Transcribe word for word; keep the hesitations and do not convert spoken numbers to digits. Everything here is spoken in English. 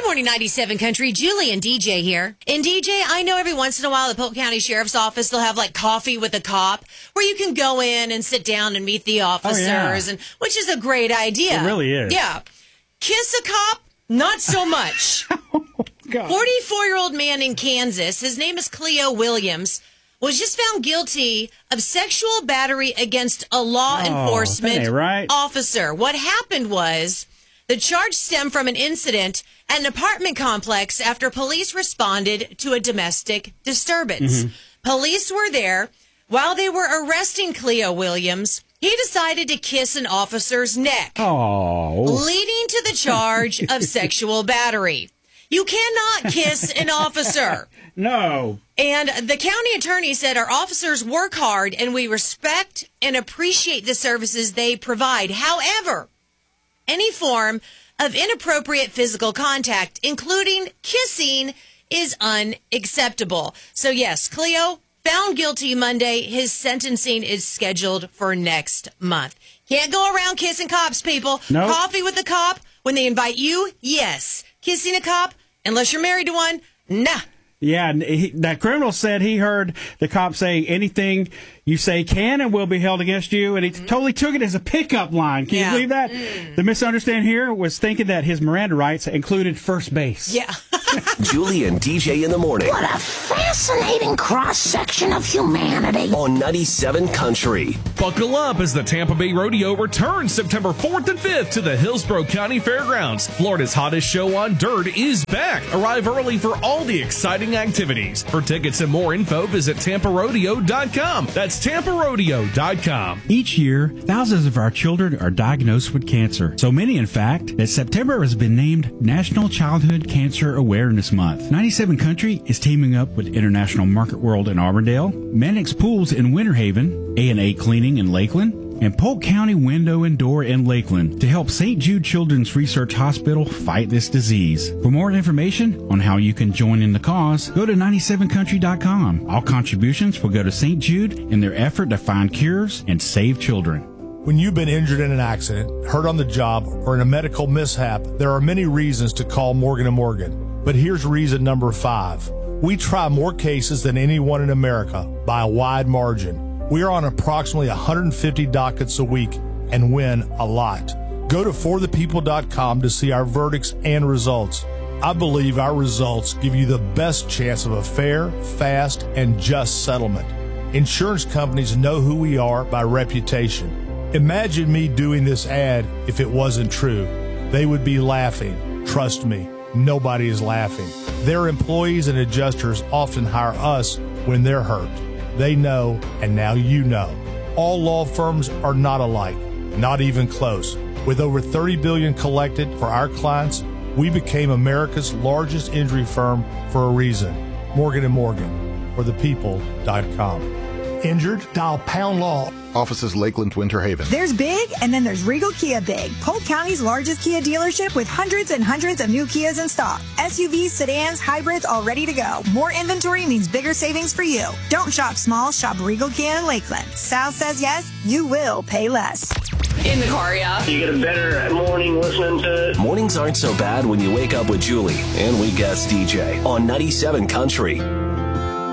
morning, ninety-seven Country. Julie and D J here. And D J, I know every once in a while the Polk County Sheriff's Office, they'll have like coffee with a cop where you can go in and sit down and meet the officers, oh, yeah. and which is a great idea. It really is. Yeah. Kiss a cop? Not so much. forty-four-year-old man in Kansas, his name is Cleo Williams, was just found guilty of sexual battery against a law oh, enforcement right. officer. What happened was the charge stemmed from an incident at an apartment complex after police responded to a domestic disturbance. Mm-hmm. Police were there. While they were arresting Cleo Williams, he decided to kiss an officer's neck, oh. leading to the charge of sexual battery. You cannot kiss an officer. No. And the county attorney said our officers work hard and we respect and appreciate the services they provide. However, any form of inappropriate physical contact, including kissing, is unacceptable. So yes, Cleo found guilty Monday. His sentencing is scheduled for next month. Can't go around kissing cops, people. Nope. Coffee with a cop when they invite you, yes. Kissing a cop, unless you're married to one, nah. Yeah, he, that criminal said he heard the cop say anything you say can and will be held against you, and he mm-hmm. totally took it as a pickup line. Can yeah. you believe that? Mm. The misunderstanding here was thinking that his Miranda rights included first base. Yeah. Julie and D J in the morning. What a fascinating cross-section of humanity. On ninety-seven Country. Buckle up as the Tampa Bay Rodeo returns September fourth and fifth to the Hillsborough County Fairgrounds. Florida's hottest show on dirt is back. Arrive early for all the exciting activities. For tickets and more info, visit tampa rodeo dot com. That's tampa rodeo dot com. Each year, thousands of our children are diagnosed with cancer. So many, in fact, that September has been named National Childhood Cancer Awareness Month. ninety-seven Country is teaming up with International Market World in Auburndale, Mannix Pools in Winter Haven, A and A Cleaning in Lakeland, and Polk County Window and Door in Lakeland to help Saint Jude Children's Research Hospital fight this disease. For more information on how you can join in the cause, go to ninety-seven country dot com. All contributions will go to Saint Jude in their effort to find cures and save children. When you've been injured in an accident, hurt on the job, or in a medical mishap, there are many reasons to call Morgan and Morgan. But here's reason number five. We try more cases than anyone in America by a wide margin. We are on approximately one hundred fifty dockets a week and win a lot. Go to for the people dot com to see our verdicts and results. I believe our results give you the best chance of a fair, fast, and just settlement. Insurance companies know who we are by reputation. Imagine me doing this ad if it wasn't true. They would be laughing. Trust me, nobody is laughing. Their employees and adjusters often hire us when they're hurt. They know, and now you know. All law firms are not alike, not even close. With over thirty billion dollars collected for our clients, we became America's largest injury firm for a reason. Morgan and Morgan, for the people dot com. Injured? Dial pound law. Offices Lakeland, Winter Haven. There's big, and then there's Regal Kia Big, Polk County's largest Kia dealership with hundreds and hundreds of new Kias in stock. S U Vs, sedans, hybrids, all ready to go. More inventory means bigger savings for you. Don't shop small, shop Regal Kia in Lakeland. Sal says yes, you will pay less. In the car, yeah. You get a better morning listening to it. Mornings aren't so bad when you wake up with Julie and we guest D J on ninety-seven Country.